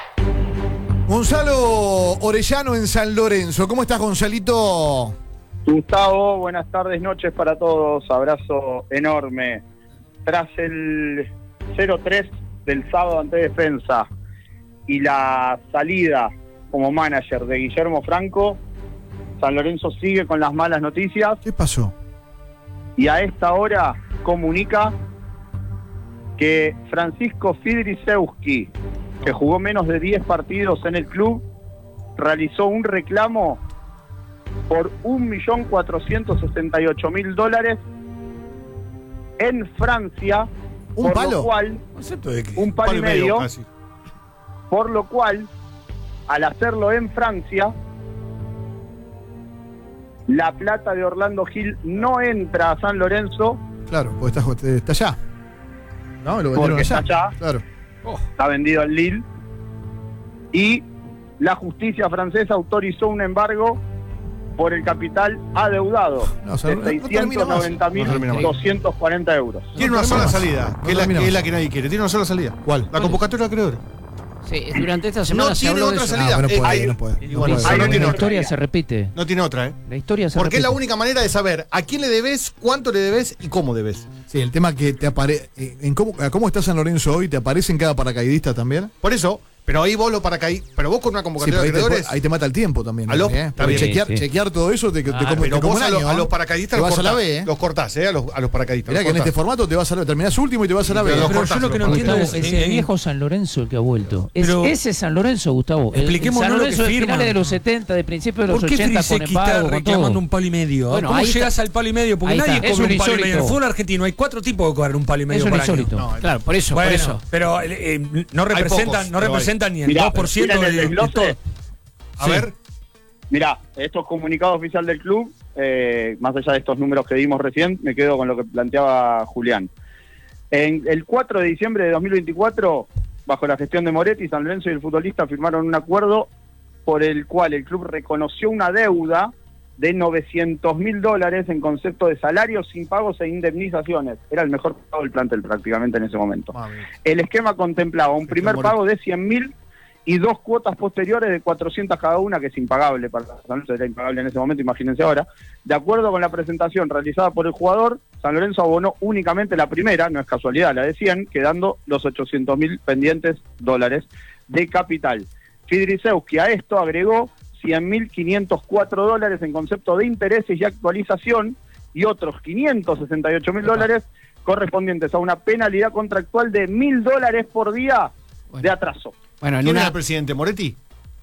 Speaker 1: Gonzalo Orellano en San Lorenzo. ¿Cómo estás, Gonzalito?
Speaker 9: Gustavo, buenas tardes, noches para todos. Abrazo enorme. Tras el cero tres del sábado ante Defensa y la salida como manager de Guillermo Franco, San Lorenzo sigue con las malas noticias.
Speaker 1: ¿Qué pasó?
Speaker 9: Y a esta hora comunica que Francisco Fidrisewski, que jugó menos de diez partidos en el club, realizó un reclamo por un millón cuatrocientos sesenta y ocho mil dólares en Francia.
Speaker 1: ¿Un
Speaker 9: por
Speaker 1: palo?
Speaker 9: Lo cual,
Speaker 1: ¿De qué?
Speaker 9: un palo, palo y medio,
Speaker 7: casi.
Speaker 9: Por lo cual, al hacerlo en Francia, la plata de Orlando Gil no entra a San Lorenzo.
Speaker 1: Claro, porque está, está allá. ¿No? Lo vendieron
Speaker 9: Porque
Speaker 1: allá.
Speaker 9: está allá.
Speaker 1: Claro.
Speaker 9: Oh. Está vendido al Lille. Y la justicia francesa autorizó un embargo por el capital adeudado
Speaker 1: No, o sea,
Speaker 9: de
Speaker 1: no- no
Speaker 9: seiscientos noventa mil doscientos cuarenta euros.
Speaker 7: Tiene una sola salida, que es la,
Speaker 1: termina
Speaker 7: que es
Speaker 1: más.
Speaker 7: la que nadie quiere. Tiene una sola salida.
Speaker 1: ¿Cuál?
Speaker 7: La convocatoria de acreedores.
Speaker 4: Sí, durante esta semana
Speaker 7: No
Speaker 4: se
Speaker 7: tiene
Speaker 4: habló de
Speaker 7: otra
Speaker 4: eso.
Speaker 7: salida.
Speaker 1: No, no
Speaker 7: Eh,
Speaker 1: puede,
Speaker 7: hay-
Speaker 1: no puede.
Speaker 7: y
Speaker 1: No
Speaker 7: bueno,
Speaker 1: puede.
Speaker 7: ahí no tiene
Speaker 3: la
Speaker 7: otra.
Speaker 3: historia se repite.
Speaker 7: No tiene otra, ¿eh?
Speaker 3: La historia se
Speaker 7: Porque es
Speaker 3: repite.
Speaker 7: la única manera de saber a quién le debes, cuánto le debes y cómo debes.
Speaker 1: Sí, el tema que te aparece. En cómo, a ¿Cómo está San Lorenzo hoy? ¿Te aparece en cada paracaidista también?
Speaker 7: Por eso, pero ahí vos lo paracaí. Pero vos con una
Speaker 1: Sí,
Speaker 7: convocatoria
Speaker 1: pero
Speaker 7: de
Speaker 1: ahí, te,
Speaker 7: acreedores.
Speaker 1: ahí te mata el tiempo también.
Speaker 7: Aló,
Speaker 1: ¿eh?
Speaker 7: está
Speaker 1: Porque
Speaker 7: bien.
Speaker 1: chequear,
Speaker 3: Sí, sí.
Speaker 1: chequear todo eso te, te,
Speaker 3: Ah,
Speaker 1: come-
Speaker 7: Pero
Speaker 1: te come
Speaker 7: vos
Speaker 1: un
Speaker 7: a, los-
Speaker 1: año,
Speaker 7: a
Speaker 1: ¿eh?
Speaker 7: los paracaidistas
Speaker 1: Te
Speaker 7: los
Speaker 1: vas a la
Speaker 7: cortás.
Speaker 1: B, ¿eh?
Speaker 7: Los cortás, ¿eh? A los, a los paracaidistas.
Speaker 1: Mirá
Speaker 7: los
Speaker 1: que en
Speaker 7: cortás.
Speaker 1: este formato te vas a la, terminás último y te vas a la B.
Speaker 7: Pero los
Speaker 6: Pero
Speaker 7: cortás,
Speaker 6: yo lo que no
Speaker 7: los
Speaker 6: entiendo
Speaker 3: Gustavo,
Speaker 6: es.
Speaker 3: es el
Speaker 6: eh,
Speaker 3: viejo San Lorenzo el que ha vuelto. Es
Speaker 6: Pero-
Speaker 3: ese San Lorenzo, Gustavo. El- el
Speaker 6: Expliquémonos
Speaker 3: San
Speaker 6: lo que
Speaker 3: Lorenzo de
Speaker 6: firman.
Speaker 3: finales de los setenta, de principios de los
Speaker 6: ¿Por qué
Speaker 3: ochenta, con
Speaker 6: Friseki está
Speaker 3: embargo, con
Speaker 6: reclamando
Speaker 3: todo.
Speaker 6: un palo y medio?
Speaker 4: Bueno,
Speaker 6: ¿Cómo
Speaker 4: ahí
Speaker 6: llegas
Speaker 4: está.
Speaker 6: al palo y medio? Porque
Speaker 4: Ahí
Speaker 6: nadie
Speaker 4: está.
Speaker 3: Es
Speaker 6: cobra
Speaker 3: un
Speaker 6: un palo y medio. En el
Speaker 3: insólito.
Speaker 6: fútbol argentino hay cuatro tipos que cobran un palo y medio
Speaker 3: Es un
Speaker 6: por año.
Speaker 3: insólito.
Speaker 7: No,
Speaker 4: Claro, por eso,
Speaker 6: Bueno,
Speaker 4: por eso.
Speaker 6: pero eh, eh, no representan,
Speaker 7: pocos,
Speaker 6: no
Speaker 7: pero
Speaker 6: representan ni el
Speaker 9: Mirá,
Speaker 6: dos por ciento
Speaker 9: miren el
Speaker 6: de, de
Speaker 9: desglose.
Speaker 6: todo.
Speaker 7: A
Speaker 6: Sí.
Speaker 7: ver.
Speaker 9: Mirá, esto es comunicado oficial del club. Eh, más allá de estos números que dimos recién, me quedo con lo que planteaba Julián. En el cuatro de diciembre de dos mil veinticuatro, bajo la gestión de Moretti, San Lorenzo y el futbolista firmaron un acuerdo por el cual el club reconoció una deuda de novecientos mil dólares en concepto de salarios, impagos e indemnizaciones. Era el mejor pago del plantel prácticamente en ese momento.
Speaker 7: Mami.
Speaker 9: El esquema contemplaba un primer
Speaker 7: Moretti.
Speaker 9: pago de cien mil y dos cuotas posteriores de cuatrocientas cada una, que es impagable para San Lorenzo, era impagable en ese momento, imagínense ahora. De acuerdo con la presentación realizada por el jugador, San Lorenzo abonó únicamente la primera, no es casualidad, la de cien, quedando los ochocientos mil pendientes dólares de capital. Fidrisewski a esto agregó cien mil quinientos cuatro dólares en concepto de intereses y actualización y otros quinientos sesenta y ocho mil dólares correspondientes a una penalidad contractual de mil dólares por día
Speaker 4: Bueno.
Speaker 9: de atraso.
Speaker 4: Bueno, en
Speaker 7: ¿Quién era
Speaker 4: una,
Speaker 7: el presidente? ¿Moretti?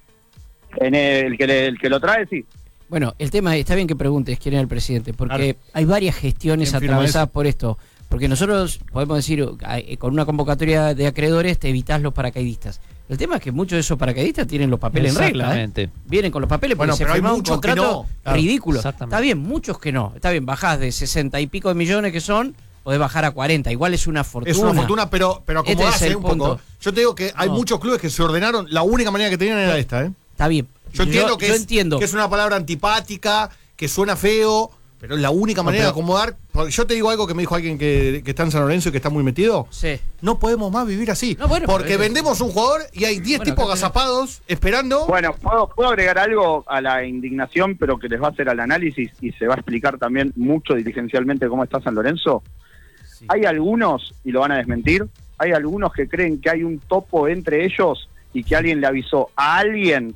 Speaker 9: En el que, le- el que lo trae, sí.
Speaker 4: bueno, el tema, está bien que preguntes quién era el presidente, porque
Speaker 7: Claro.
Speaker 4: hay varias gestiones
Speaker 7: ¿Quién firma
Speaker 4: atravesadas
Speaker 7: eso?
Speaker 4: por esto. Porque nosotros podemos decir, eh, con una convocatoria de acreedores te evitás los paracaidistas. El tema es que muchos de esos paracaidistas tienen los papeles en regla. ¿eh?
Speaker 3: Exactamente.
Speaker 4: Vienen con los papeles porque
Speaker 7: Bueno,
Speaker 4: se
Speaker 7: pero hay
Speaker 4: firmó un
Speaker 7: muchos que
Speaker 4: contrato
Speaker 7: no. Claro.
Speaker 4: ridículo.
Speaker 3: Exactamente.
Speaker 4: Está bien, muchos que no. Está bien, bajás de sesenta y pico de millones que son, podés bajar a cuarenta. Igual es una fortuna.
Speaker 7: Es una fortuna, pero, pero
Speaker 4: Este
Speaker 7: acomodás,
Speaker 4: es el
Speaker 7: ¿eh? Un poco.
Speaker 4: punto.
Speaker 7: Yo te digo que hay
Speaker 4: No.
Speaker 7: muchos clubes que se ordenaron. La única manera que tenían era esta, ¿eh?
Speaker 4: Está bien.
Speaker 7: Yo entiendo, que,
Speaker 4: yo
Speaker 7: es,
Speaker 4: entiendo.
Speaker 7: que es una palabra antipática, que suena feo, pero es la única manera
Speaker 4: pero-
Speaker 7: de acomodar. Porque yo te digo algo que me dijo alguien que, que está en San Lorenzo y que está muy metido.
Speaker 4: Sí.
Speaker 7: No podemos más vivir así.
Speaker 4: No, bueno,
Speaker 7: porque
Speaker 4: pero-
Speaker 7: vendemos un jugador y hay diez
Speaker 4: Bueno,
Speaker 7: tipos
Speaker 4: acá
Speaker 7: agazapados esperando.
Speaker 9: Bueno, ¿puedo, puedo agregar algo a la indignación, pero que les va a hacer al análisis y se va a explicar también mucho dirigencialmente cómo está San Lorenzo?
Speaker 4: Sí.
Speaker 9: Hay algunos, y lo van a desmentir, hay algunos que creen que hay un topo entre ellos y que alguien le avisó a alguien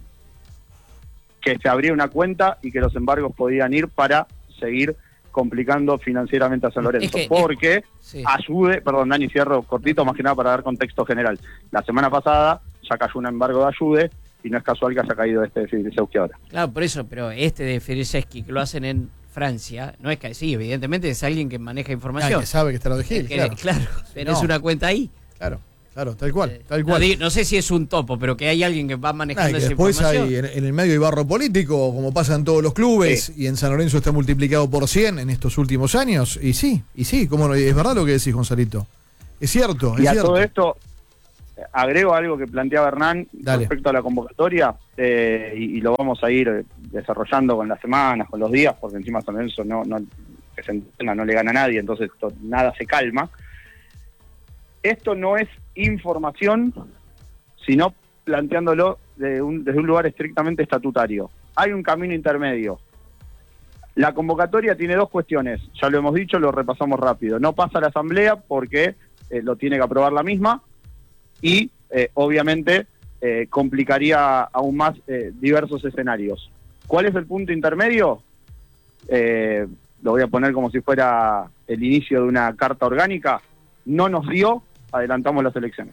Speaker 9: que se abría una cuenta y que los embargos podían ir para seguir complicando financieramente a San Lorenzo.
Speaker 4: Es que-
Speaker 9: porque
Speaker 4: Sí.
Speaker 9: ayude, perdón Dani, cierro cortito más que nada para dar contexto general. La semana pasada ya cayó un embargo de ayude y no es casual que haya caído este de Fidrisewski ahora.
Speaker 4: Claro, por eso, pero este de Fidrisewski, que lo hacen en Francia, no es que sí, evidentemente es alguien que maneja información.
Speaker 1: Ah, que sabe que está lo de Gil,
Speaker 4: que,
Speaker 1: claro.
Speaker 4: claro, tenés
Speaker 1: No.
Speaker 4: una cuenta ahí.
Speaker 1: Claro, claro, tal cual,
Speaker 4: Eh,
Speaker 1: tal
Speaker 4: no,
Speaker 1: cual.
Speaker 4: di- no sé si es un topo, pero que hay alguien que va
Speaker 1: Ah,
Speaker 4: manejando
Speaker 1: y que
Speaker 4: esa
Speaker 1: después
Speaker 4: información.
Speaker 1: hay en, en el medio hay barro político, como pasa en todos los clubes, y en San Lorenzo está multiplicado por cien en estos últimos años. Y sí, y sí, cómo no, es verdad lo que decís, Gonzalito. Es cierto, es
Speaker 9: Y a
Speaker 1: cierto.
Speaker 9: todo esto, eh, agrego algo que planteaba Hernán
Speaker 1: Dale.
Speaker 9: respecto a la convocatoria, eh, y, y lo vamos a ir eh, desarrollando con las semanas, con los días, porque encima San Lorenzo no, no, que se entienda, no le gana a nadie, entonces esto, nada se calma. Esto no es información, sino planteándolo de un- desde un lugar estrictamente estatutario. Hay un camino intermedio. La convocatoria tiene dos cuestiones, ya lo hemos dicho, lo repasamos rápido. No pasa a la asamblea porque eh, lo tiene que aprobar la misma y eh, obviamente eh, complicaría aún más eh, diversos escenarios. ¿Cuál es el punto intermedio? Eh, lo voy a poner como si fuera el inicio de una carta orgánica. No nos dio, adelantamos las elecciones.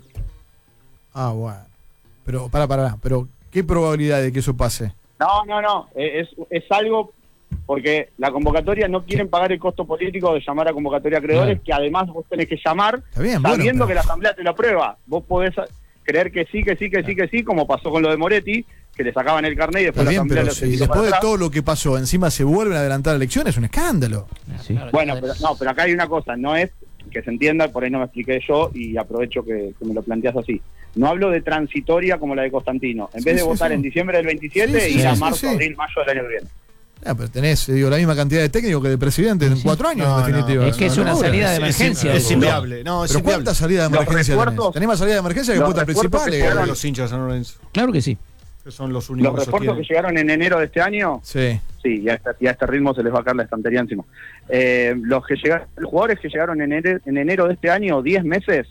Speaker 1: Ah, bueno. Pero, para, para, pero, ¿qué probabilidad de que eso pase?
Speaker 9: No, no, no, eh, es, es algo porque la convocatoria no quieren pagar el costo político de llamar a convocatoria a acreedores, que además vos tenés que llamar
Speaker 1: Está bien, bueno,
Speaker 9: sabiendo
Speaker 1: pero-
Speaker 9: que la asamblea te lo aprueba. Vos podés a- creer que sí, que sí, que sí, que sí, como pasó con lo de Moretti, que le sacaban el carnet y después
Speaker 1: Está
Speaker 9: la
Speaker 1: bien,
Speaker 9: asamblea
Speaker 1: pero
Speaker 9: lo
Speaker 1: si
Speaker 9: tiró para
Speaker 1: después de
Speaker 9: atrás.
Speaker 1: todo lo que pasó, encima se vuelven a adelantar elecciones, es un escándalo.
Speaker 3: Sí.
Speaker 9: Bueno, pero, no, pero acá hay una cosa, no es que se entienda, por ahí no me expliqué yo y aprovecho que, que me lo planteas así. No hablo de transitoria como la de Constantino. En
Speaker 1: Sí,
Speaker 9: vez de
Speaker 1: sí,
Speaker 9: votar
Speaker 1: sí.
Speaker 9: en diciembre del veintisiete,
Speaker 1: Sí, sí,
Speaker 9: ir a
Speaker 1: sí,
Speaker 9: marzo,
Speaker 1: sí.
Speaker 9: abril, mayo del año que viene.
Speaker 1: Ah, pero tenés, digo, la misma cantidad de técnicos que de presidente en cuatro años,
Speaker 7: No,
Speaker 1: en definitiva.
Speaker 7: no,
Speaker 3: Es que es
Speaker 1: No,
Speaker 3: una
Speaker 1: no,
Speaker 3: salida de
Speaker 1: es-
Speaker 3: emergencia.
Speaker 7: Es
Speaker 3: digo.
Speaker 7: inviable. No, es
Speaker 1: Pero
Speaker 7: inviable.
Speaker 1: ¿cuántas salidas de
Speaker 9: Los
Speaker 1: emergencia tenés?
Speaker 9: refuerzos-
Speaker 1: ¿Tenés más salidas de emergencia que
Speaker 9: los
Speaker 1: puta
Speaker 9: refuerzos
Speaker 1: principales?
Speaker 9: que
Speaker 7: Todos
Speaker 9: llegaron-
Speaker 7: los hinchas de San Lorenzo,
Speaker 3: Claro que sí.
Speaker 7: que son los únicos
Speaker 9: Los
Speaker 7: que
Speaker 9: refuerzos que
Speaker 7: sostienen.
Speaker 9: llegaron en enero de este año,
Speaker 1: Sí.
Speaker 9: sí, y a este, y a este ritmo se les va a caer la estantería encima. Eh, los que llegaron, los jugadores que llegaron en enero, en enero de este año, diez meses,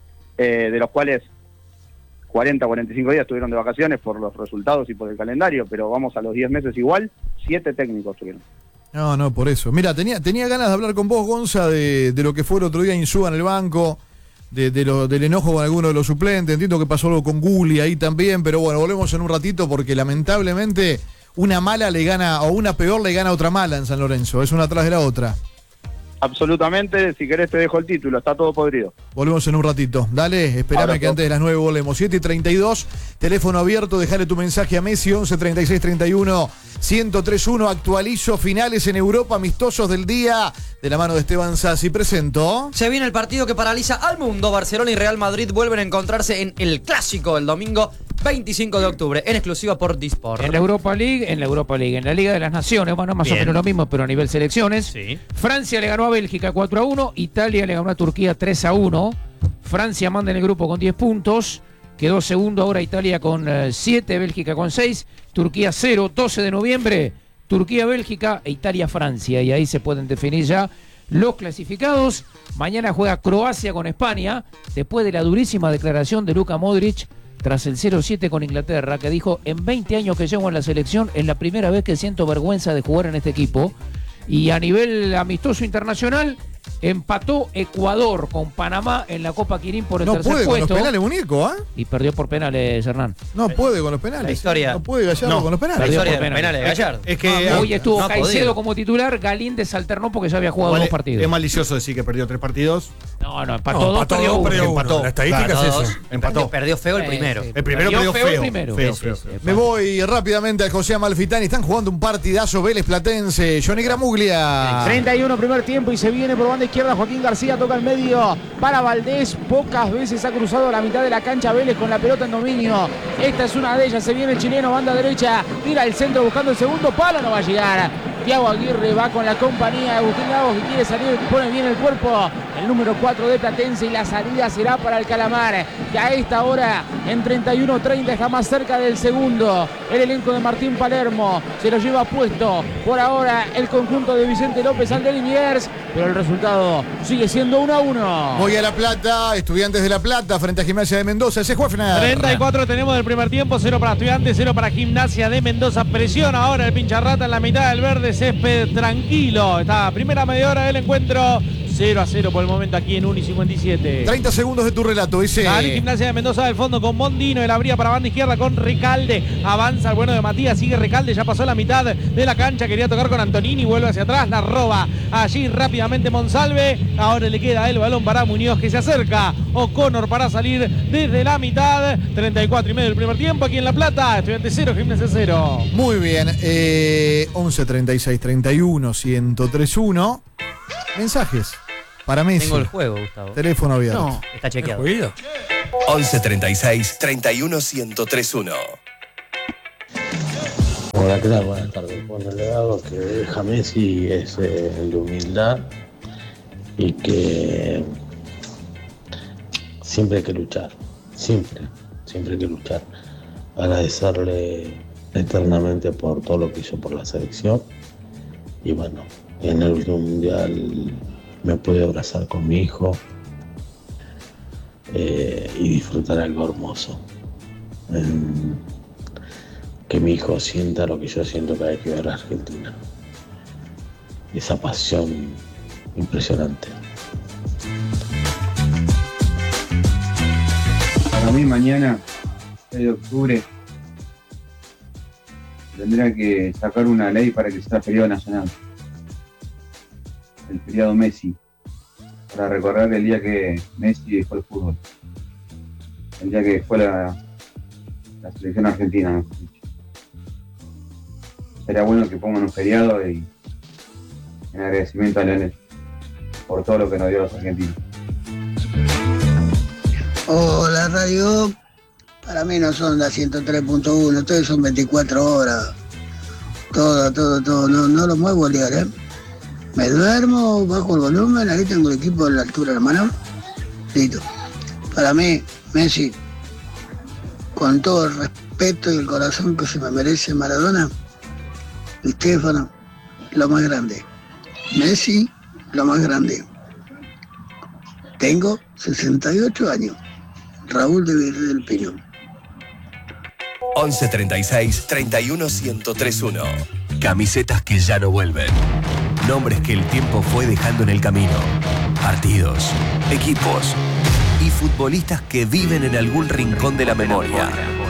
Speaker 9: eh, de los cuales cuarenta, cuarenta y cinco días estuvieron de vacaciones por los resultados y por el calendario, pero vamos a los diez meses igual, siete técnicos tuvieron.
Speaker 1: No, no, por eso. Mira, tenía, tenía ganas de hablar con vos, Gonza, de, de lo que fue el otro día Insúa en el banco, de, de lo, del enojo con alguno de los suplentes. Entiendo que pasó algo con Gulli ahí también, pero bueno, volvemos en un ratito porque lamentablemente una mala le gana, o una peor le gana a otra mala en San Lorenzo. Es una atrás de la otra.
Speaker 9: Absolutamente, si querés te dejo el título, está todo podrido.
Speaker 1: Volvemos en un ratito. Dale, espérame
Speaker 9: Abrazo.
Speaker 1: que antes de las nueve volvemos. siete y treinta y dos, teléfono abierto, dejale tu mensaje a Messi, once treinta y seis treinta y uno ciento tres uno. Actualizo finales en Europa, amistosos del día, de la mano de Esteban Sassi. Presento.
Speaker 4: Se viene el partido que paraliza al mundo. Barcelona y Real Madrid vuelven a encontrarse en el Clásico el domingo veinticinco de octubre, en exclusiva por Disport.
Speaker 3: En la Europa League, en la Europa League, en la Liga de las Naciones, bueno, más
Speaker 4: Bien.
Speaker 3: o menos lo mismo, pero a nivel selecciones.
Speaker 4: Sí.
Speaker 3: Francia le ganó a Bélgica cuatro a uno, Italia le ganó a Turquía tres a uno. Francia manda en el grupo con diez puntos, quedó segundo ahora Italia con siete, Bélgica con seis, Turquía cero, doce de noviembre, Turquía, Bélgica e Italia, Francia, y ahí se pueden definir ya los clasificados. Mañana juega Croacia con España, después de la durísima declaración de Luka Modric tras el cero siete con Inglaterra, que dijo: en veinte años que llevo en la selección, es la primera vez que siento vergüenza de jugar en este equipo. Y a nivel amistoso internacional, empató Ecuador con Panamá en la Copa Quirín por el
Speaker 1: No
Speaker 3: tercer
Speaker 1: puede con los
Speaker 3: puesto.
Speaker 1: penales, muñeco, ¿ah?
Speaker 3: Y perdió por penales, Hernán.
Speaker 1: No puede con los penales.
Speaker 4: La historia-
Speaker 1: No puede Gallardo
Speaker 7: No.
Speaker 1: con los penales.
Speaker 4: La
Speaker 3: Perdió
Speaker 4: historia
Speaker 3: por
Speaker 4: de los penales de Gallardo.
Speaker 7: Es que
Speaker 4: Ah,
Speaker 3: Hoy estuvo
Speaker 4: no ha
Speaker 3: Caicedo
Speaker 4: podido.
Speaker 3: como titular, Galíndez alternó porque ya había jugado
Speaker 7: igual
Speaker 3: dos
Speaker 7: es-
Speaker 3: partidos.
Speaker 7: Es malicioso decir que perdió tres partidos.
Speaker 3: No, no, empató
Speaker 6: No,
Speaker 3: dos,
Speaker 6: empató
Speaker 3: perdió
Speaker 6: dos,
Speaker 3: uno.
Speaker 6: perdió uno.
Speaker 7: Empató.
Speaker 6: La estadística
Speaker 7: Claro,
Speaker 6: es
Speaker 7: dos.
Speaker 6: eso.
Speaker 7: Empató.
Speaker 4: Perdió feo el
Speaker 3: Sí,
Speaker 4: primero.
Speaker 3: sí.
Speaker 7: El primero perdió
Speaker 3: feo el
Speaker 7: feo.
Speaker 3: primero.
Speaker 7: Feo,
Speaker 3: Sí,
Speaker 7: feo,
Speaker 3: sí,
Speaker 7: feo.
Speaker 3: sí.
Speaker 1: Me voy rápidamente al José Amalfitani. Están jugando un partidazo Vélez Platense. Johnny Gramuglia.
Speaker 5: treinta y uno primer tiempo y se viene por banda izquierda. Joaquín García toca el medio para Valdés. Pocas veces ha cruzado la mitad de la cancha Vélez con la pelota en dominio. Esta es una de ellas. Se viene el chileno, banda derecha. Tira el centro buscando el segundo palo. No va a llegar. Thiago Aguirre va con la compañía de Agustín Lagos, que quiere salir. Pone bien el cuerpo. El número cuatro de Platense, y la salida será para el Calamar, que a esta hora en treinta y uno treinta está más cerca del segundo. El elenco de Martín Palermo se lo lleva puesto por ahora el conjunto de Vicente López ante Liniers, pero el resultado sigue siendo uno a uno.
Speaker 1: Voy a La Plata. Estudiantes de La Plata frente a Gimnasia de Mendoza. Ese juez
Speaker 5: treinta y cuatro tenemos del primer tiempo, cero para Estudiantes, cero para Gimnasia de Mendoza. Presiona ahora el pincharrata en la mitad del verde césped, tranquilo. Está primera media hora del encuentro, cero a cero por el momento aquí en Uni cincuenta y siete.
Speaker 1: treinta segundos de tu relato, ese.
Speaker 5: Dale, Gimnasia de Mendoza del fondo con Mondino. Él abría para banda izquierda con Recalde. Avanza el bueno de Matías. Sigue Recalde. Ya pasó la mitad de la cancha. Quería tocar con Antonini. Vuelve hacia atrás. La roba allí rápidamente Monsalve. Ahora le queda el balón para Muñoz que se acerca. O'Connor para salir desde la mitad. treinta y cuatro y medio del primer tiempo aquí en La Plata. Estudiantes cero, Gimnasia cero.
Speaker 1: Muy bien. Eh, once treinta y seis treinta y uno ciento tres uno. Mensajes. Para Messi.
Speaker 4: Tengo el juego, Gustavo.
Speaker 1: Teléfono abierto.
Speaker 4: No, está chequeado.
Speaker 2: once treinta y seis treinta y uno ciento tres uno.
Speaker 10: Hola, ¿qué tal? Buenas tardes. Bueno, el legado que deja Messi es eh, el de humildad y que siempre hay que luchar. Siempre, siempre hay que luchar. Agradecerle eternamente por todo lo que hizo por la selección. Y bueno, en el último mundial me pude abrazar con mi hijo eh, y disfrutar algo hermoso. Eh, que mi hijo sienta lo que yo siento cada vez que veo a la Argentina. Esa pasión impresionante.
Speaker 11: Para mí mañana, seis de octubre, tendrá que sacar una ley para que sea feriado nacional. El feriado Messi. Para recordar el día que Messi dejó el fútbol. El día que fue la, la selección argentina, mejor dicho. Sería bueno que pongan un feriado y en agradecimiento a Lionel por todo lo que nos dio a los argentinos.
Speaker 12: Hola Radio, para mí no son las ciento tres punto uno, ustedes son veinticuatro horas, todo, todo, todo, no, no lo muevo el diario, ¿eh? Me duermo, bajo el volumen, ahí tengo el equipo a la altura de la mano, listo. Para mí, Messi, con todo el respeto y el corazón que se me merece Maradona, Di Stéfano, lo más grande. Messi, lo más grande. Tengo sesenta y ocho años. Raúl de Virrey del Pino.
Speaker 2: once treinta y seis treinta y uno ciento tres uno. Camisetas que ya no vuelven. Nombres que el tiempo fue dejando en el camino. Partidos, equipos y futbolistas que viven en algún rincón de la memoria.